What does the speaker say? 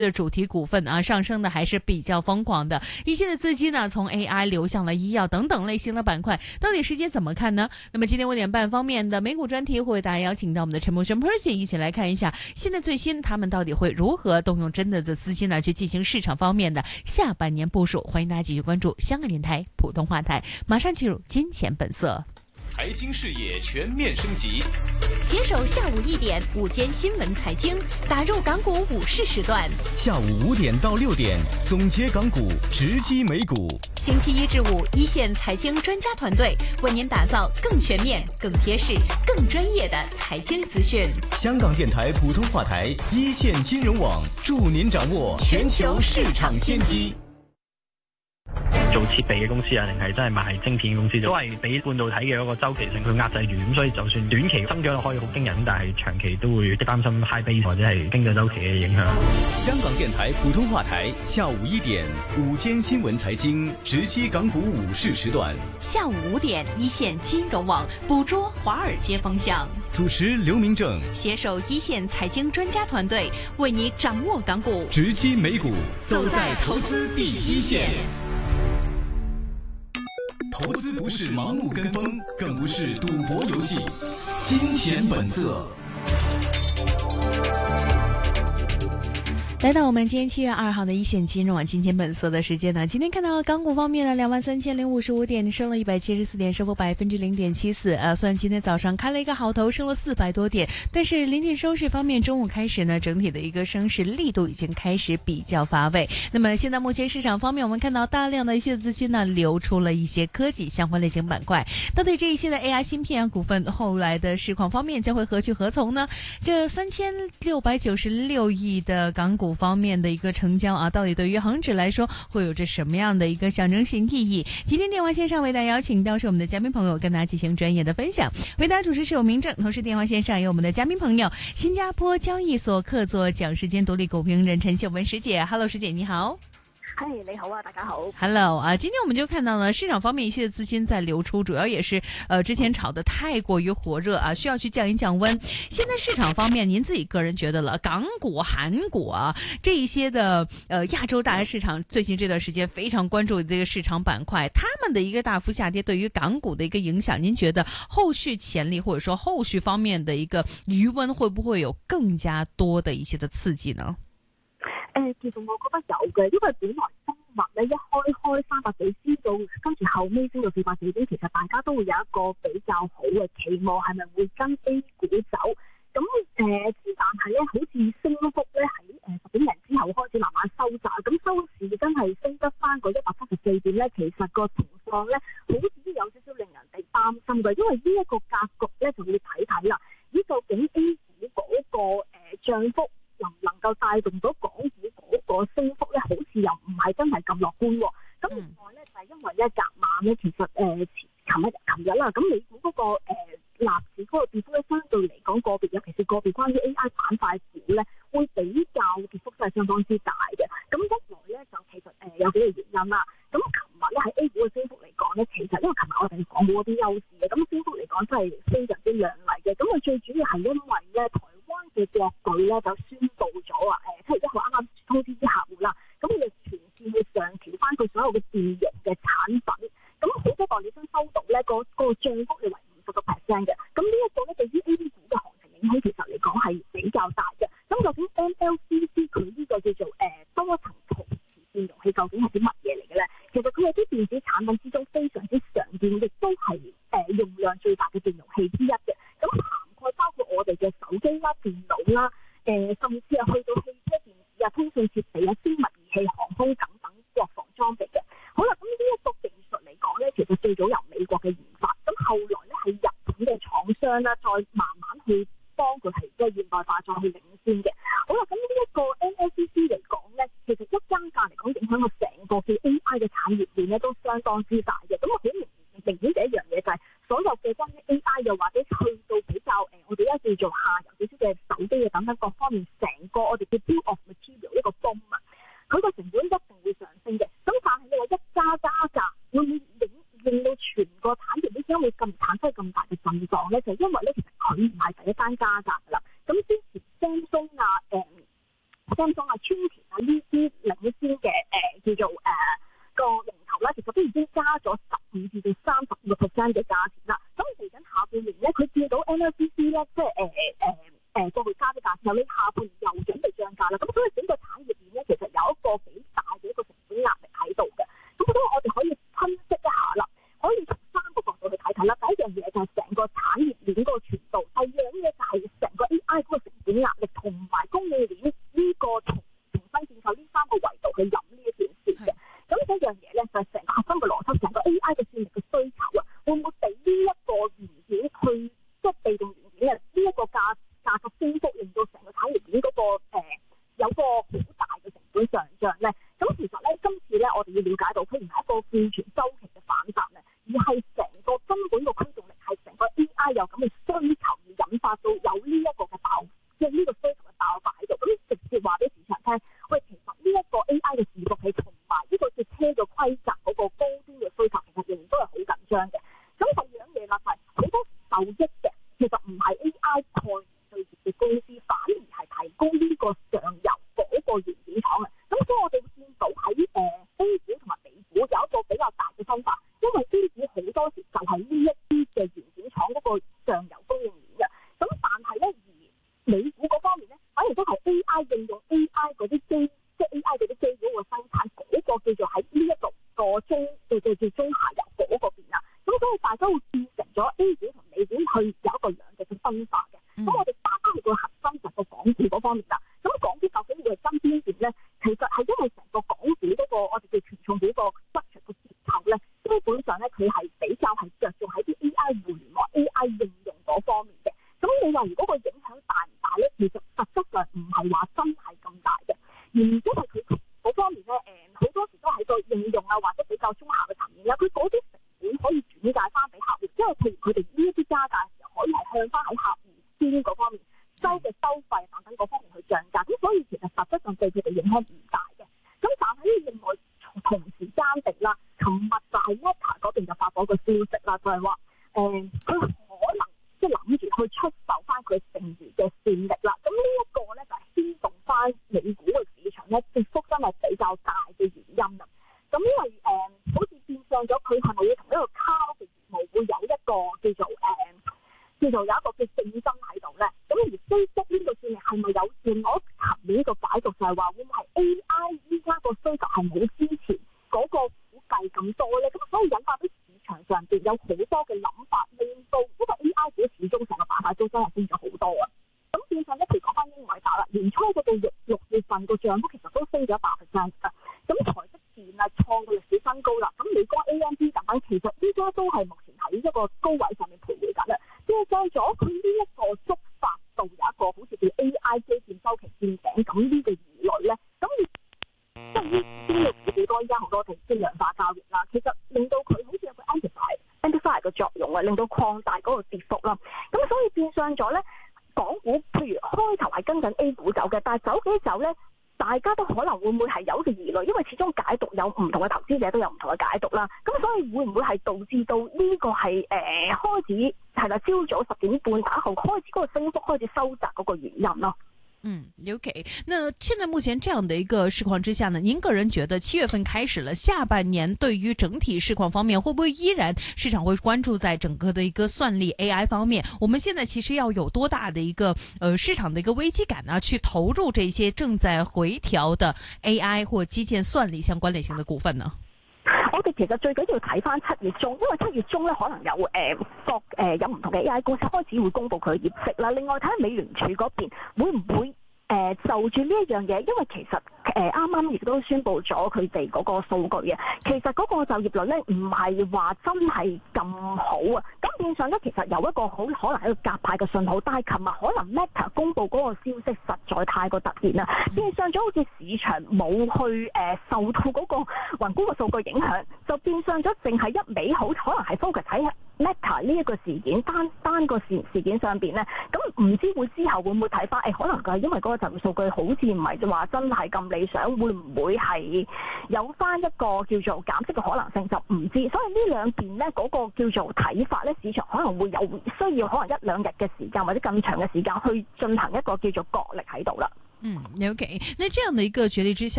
的主题股份啊，上升的还是比较疯狂的。一些的资金呢，从 AI 流向了医药等等类型的板块，到底时间怎么看呢？那么今天5点半方面的美股专题会为大家邀请到我们的陈柏轩 Percy 一起来看一下现在最新他们到底会如何动用真的资金呢去进行市场方面的下半年部署。欢迎大家继续关注香港电台普通话台，马上进入金钱本色。 财经视野全面升级， 携手下午1点午间新闻财经，打入港股午市时段。 下午5点到6点，总结港股，直击美股。 星期1至5，一线财经专家团队为您打造更全面、更贴市、更专业的财经资讯。 香港电台普通话台，一线金融網，助您掌握全球市場先機。 做設備嘅公司啊，定係真係賣晶片嘅公司，都係俾半導體嘅嗰個周期性佢壓制住，咁所以就算短期增長可以好驚人，但係長期都會擔心 high base 或者係經濟周期嘅影響。 香港電台普通話台，下午1點午間新聞財經，直擊港股午市時段。 下午5點，一線金融網捕捉華爾街風向。 主持劉明正， 攜手一線財經專家團隊，為你掌握港股， 直擊美股，走在投資第一線。投資不是盲目跟風，更不是賭博遊戲。金錢本色。 来到我们今天7月2號的一線金融網今天本色的時間呢，今天看到港股方面呢，23,055點，升了174點，升幅0.74%。雖然今天早上開了一個好頭，升了400多點，但是臨近收市方面，中午開始呢，整體的一個升勢力度已經開始比較乏味。那麼現在目前市場方面，我們看到大量的一些資金呢，流出了一些科技相關類型板塊。到底這一些的 AI 芯片股份後來的市況方面將會何去何從呢？這3696億的港股方面的一個成交啊，到底對於恒指來說會有着什麼樣的一個象徵性意義？今天電話線上為大家邀請到是我們的嘉賓朋友，跟大家進行專業的分享。為大家主持是有明正，同時電話線上有我們的嘉賓朋友，新加坡交易所客座講師兼獨立股評人陳秀雯師姐。Hello， 師姐你好。 你好啊，大家好。 Hello 啊，今天我們就看到了市場方面一些資金在流出，主要也是之前炒得太過於火熱啊，需要去降一降溫。現在市場方面，您自己個人覺得了，港股、韓股啊這一些的亞洲大市場最近這段時間非常關注的這個市場板塊，他們的一個大幅下跌對於港股的一個影響，您覺得後續潛力或者說後續方面的一個餘溫會不會有更加多的一些的刺激呢？ 其實我覺得有嘅，因為本來今日咧一開300幾先到，跟住後尾升到400幾點，其實大家都會有一個比較好嘅期望，係咪會跟 A 股走？咁但係咧，好似升幅咧喺10點零之後開始慢慢收窄，咁收市真係升得翻個174點咧，其實個情況咧好似都有少少令人哋擔心嘅，因為呢一個格局咧就要睇睇啦，究竟 A 股嗰個漲幅能唔能夠帶動到港股嗰個升幅咧，好似又唔係真係咁樂觀喎。咁另外咧就係因為咧隔晚咧，其實琴日啦，咁美股嗰個納指嗰個跌幅咧，相對嚟講個別，尤其是個別關於 AI 板塊股咧，會比較跌幅真係相當之大嘅。咁一來咧就其實有幾個原因啦。咁琴日咧喺 A 股嘅升幅嚟講咧，其實因為琴日我哋港股嗰邊優勢嘅，咁升幅嚟講真係非常之亮麗嘅。咁佢最主要係因為咧台灣嘅國巨咧就宣布咗啊，7月1號啱啱通知啲客戶啦，咁佢哋全線去上調翻佢所有嘅電型嘅產品，咁好多代理商收到咧個漲幅係為50%嘅，咁呢一個咧對於 A 股嘅行情影響其實嚟講係比較大嘅。咁究竟 MLCC 佢呢個叫做多層陶瓷電容器究竟係啲乜嘢嚟嘅咧？其實佢係啲電子產品之中非常之常見，亦都係用量最大嘅電容器之一嘅。咁涵蓋包括我哋嘅手機啦、電腦啦，甚至係去到汽車電子啊、通訊設備啊、精密儀器、航空等等國防裝備嘅。好啦，咁呢一個技術嚟講咧，其實最早由美國嘅研發，咁後來咧係日本嘅廠商啦，再慢慢去幫佢係即係現代化再去領先嘅。好啦，咁呢一個 MLCC 嚟講咧，其實一增價嚟講影響到成個嘅 AI 嘅產業鏈咧都相當之大嘅。咁啊好明顯嘅一樣嘢就係所有嘅關於 AI 又或者去到比較我哋而家叫做下游少少嘅手機嘅等等各方面，成個我哋嘅 bill of material 一個泵啊，佢個成本一定會上升嘅。咁但係你話一加價，會唔會令到全個產業之間會產生咁大嘅震盪咧？就因為咧其實佢唔係第一間加價㗎啦。咁之前 Samsung 啊、Trinity 啊呢啲領先嘅叫做個龍頭啦，其實都已經加咗15至到35%嘅價錢啦。咁嚟緊下半年咧，佢見到 NLCC 咧，即係過去加啲價錢，後呢下半年又準備漲價啦。咁所以整個產業鏈咧，其實有一個幾大嘅一個成本壓力喺度嘅。咁所以我哋可以分析一下啦，可以從3個角度去睇睇啦。第一樣嘢就係成個產業鏈嗰個傳導，第二樣嘢就係成個 AI 嗰個成本壓力同埋供應鏈呢個重新建構呢3個維度去諗呢一件事嘅。咁一樣嘢咧就係成個核心嘅邏輯，成個 AI 嘅戰力嘅需求啊，會唔會俾呢一個元件去即係被動元件嘅呢一個價格升幅，令到成個產業鏈嗰個有個好大嘅成本上漲咧？咁其實咧，今次咧我哋要了解到，佢唔係一個庫存週期嘅反彈咧，而係成個根本個驅動力係成個 AI 有咁嘅需求而引發到有呢一個嘅爆，即係呢個需求嘅爆發喺度。咁直接話俾市場聽，喂，其實呢一個 AI 嘅伺服器同埋呢個嘅車嘅規格嗰個高端嘅需求，其實仍然都係好緊張嘅。咁第二樣嘢啦，係好多受益嘅，其實唔係 AI 概念對接嘅公司，反而係提供呢個上游嗰個元件廠嘅。咁所以我哋會見到喺A 股同埋美股有一個比較大嘅分化，因為 A 股好多時就係呢一啲嘅元件廠嗰個上游供應鏈嘅。咁但係咧，而美股嗰方面咧，反而都係 AI 應用 AI 嗰啲機，即係 AI 嗰啲機嗰個生產嗰個叫做喺呢一度個中叫中下游嗰個邊啊。咁所以大家會變成咗 A 股同美股去有一個兩極嘅分化嘅。咁我哋翻返去個核心就係個港股嗰方面啦。咁港股究竟會係跟邊邊咧？其實係因為成個港股嗰個我哋嘅權重股個 structure 嘅結構咧，基本上咧佢係比較係着重喺啲 AI 互聯網、AI 應用嗰方面嘅。咁你話如果個影響大唔大咧？其實實質上唔係話真係咁大嘅，而因為佢嗰方面咧，好多時都喺個應用啊，或者比較中下嘅層面啦，佢嗰啲成本可以轉介翻俾客戶，因為譬如佢哋呢一啲加價嘅時候，可以係向翻喺客戶端嗰方面收嘅收費等等嗰方面去漲價，咁所以其實實質上對佢哋影響唔大嘅。咁但係另外同時間地啦，琴日就係 Meta 嗰邊就發佈個消息啦，就係話佢可能即係諗住去出售翻佢剩餘嘅戰力啦。咁呢一個咧就係牽動翻美股嘅市場咧跌幅真係比較大嘅原因啦。咁因為好似變相咗，佢係咪要同呢個 cloud 嘅業務會有一個叫做有一個嘅競爭喺度咧？咁而 Facebook 呢個戰力係咪有另外一層面呢個解讀，就係話會唔會係 AI 依家個需求係冇之前嗰個估計咁多咧？咁所以引發到市場上邊有好多嘅諗法，令到因為 AI 股始終成個板塊都真係升咗好多啊！咁變相一譬如講翻英偉達啦，年初嗰到6月份個漲幅其實都升咗100%㗎。咁台積電啊創個歷史新高啦。咁美光 AMD 等等，其實依家都係目前喺一個高位上面徘徊緊啦。即係計咗佢呢一個觸發到有一個好似叫 AI 基建周期見頂咁呢個疑慮咧。咁即係呢啲好多依家好多即係量化交易啦，其實令到佢好似有個 amplify 嘅作用啊，令到擴大嗰個跌幅啦。咁所以變相咗咧，港股譬如開頭係跟緊 A 股走嘅，但係走幾走咧，大家都可能會唔會係有個疑慮，因為始終解讀有唔同嘅投資者都有唔同嘅解讀啦。咁所以會唔會係導致到呢個係開始係啦，朝早10點半打後開始嗰個升幅開始收窄嗰個原因咯？ OK。那現在目前這樣的一個市況之下呢，您個人覺得7月份開始了，下半年對於整體市況方面，會不會依然市場會關注在整個的一個算力 AI 方面？我們現在其實要有多大的一個市場的一個危機感呢？去投入這些正在回調的 AI 或基建算力相關類型的股份呢？ 我哋其實最緊要睇翻7月中，因為7月中咧可能有有唔同嘅 AI 公司開始會公布佢嘅業績啦。另外睇下美聯儲嗰邊會唔會就住呢一樣嘢，因為其實啱啱亦都宣布咗佢哋嗰個數據嘅，其實嗰個就業率咧唔係話真係咁好啊。咁變相咧其實有一個好可能係一個鴿派嘅信號，但係琴日可能 Meta 公布嗰個消息實在太過突然啦，變相咗好似市場冇去受到嗰個宏觀嘅數據影響，就變相咗淨係一味好可能係 focus 喺Meta 呢一個事件單個事件上邊咧，咁唔知會之後會唔會睇翻？可能佢係因為嗰個就業數據好似唔係話真係咁理想，會唔會係有翻一個叫做減息嘅可能性就唔知。所以呢兩邊咧嗰個叫做睇法咧，市場可能會有需要可能1-2日嘅時間或者更長嘅時間去進行一個叫做角力喺度啦。 OK，那這樣的一個決定之下。